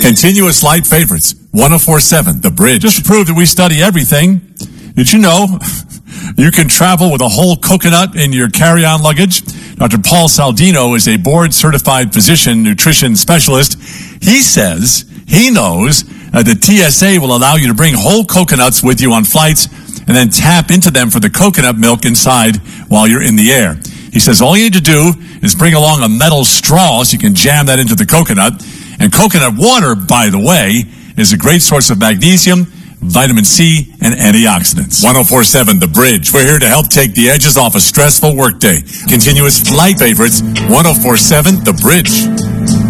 Continuous light favorites. 104.7 The Bridge. Just to prove that we study everything, did you know you can travel with a whole coconut in your carry-on luggage? Dr. Paul Saldino is a board-certified physician nutrition specialist. He says he knows that the TSA will allow you to bring whole coconuts with you on flights and then tap into them for the coconut milk inside while you're in the air. He says all you need to do is bring along a metal straw so you can jam that into the coconut. And coconut water, by the way, is a great source of magnesium, vitamin C, and antioxidants. 104.7 The Bridge. We're here to help take the edges off a stressful workday. Continuous flight favorites. 104.7 The Bridge.